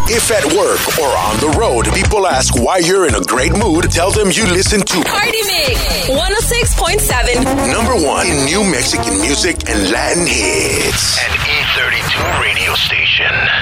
If at work or on the road, people ask why you're in a great mood, tell them you listen to Party Mix 106.7. number one in new Mexican music and Latin hits. An E32 radio station.